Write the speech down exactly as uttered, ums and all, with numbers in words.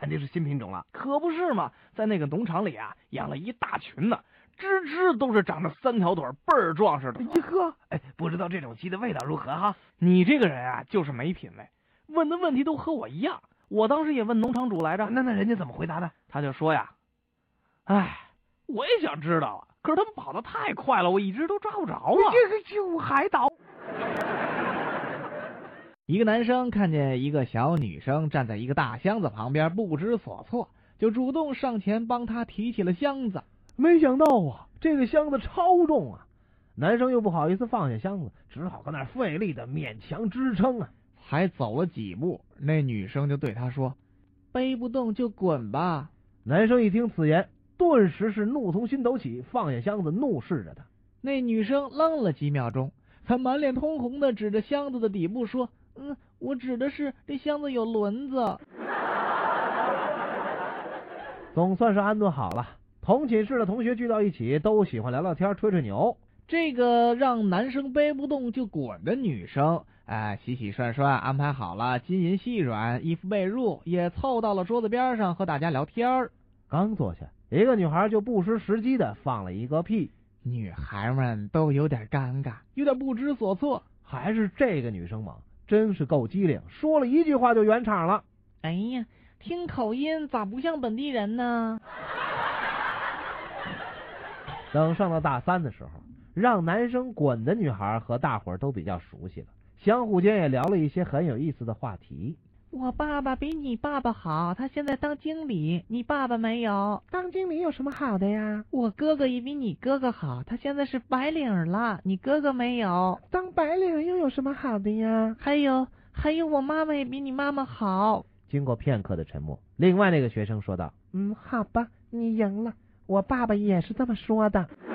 肯定是新品种了。可不是嘛，在那个农场里啊，养了一大群呢，只只都是长着三条腿，倍儿壮实的。 一哥，哎，不知道这种鸡的味道如何哈？ 你这个人啊，就是没品位，问的问题都和我一样。我当时也问农场主来着， 那那人家怎么回答的？ 他就说呀，哎，我也想知道啊，可是他们跑得太快了，我一直都抓不着啊。 这个就海岛。 一个男生看见一个小女生站在一个大箱子旁边不知所措，就主动上前帮她提起了箱子。 没想到啊，这个箱子超重啊，男生又不好意思放下箱子，只好搁那儿费力的勉强支撑啊。 才走了几步，那女生就对他说：“背不动就滚吧。” 男生一听此言，顿时是怒从心头起，放下箱子怒视着他。 那女生愣了几秒钟，才满脸通红的指着箱子的底部说：“嗯，我指的是这箱子有轮子。” 总算是安顿好了。同寝室的同学聚到一起，都喜欢聊聊天，吹吹牛。 这个让男生背不动就滚的女生，哎，洗洗涮涮安排好了金银细软、衣服被褥，也凑到了桌子边上和大家聊天。 刚坐下，一个女孩就不失时机的放了一个屁。 女孩们都有点尴尬，有点不知所措。 还是这个女生猛，真是够机灵，说了一句话就圆场了。 哎呀，听口音咋不像本地人呢？ 等上到大三的时候，让男生滚的女孩和大伙儿都比较熟悉了，相互间也聊了一些很有意思的话题。 我爸爸比你爸爸好，他现在当经理，你爸爸没有。 当经理有什么好的呀？ 我哥哥也比你哥哥好，他现在是白领了，你哥哥没有。 当白领又有什么好的呀？ 还有还有，我妈妈也比你妈妈好。 经过片刻的沉默，另外那个学生说道：“嗯，好吧，你赢了，我爸爸也是这么说的。”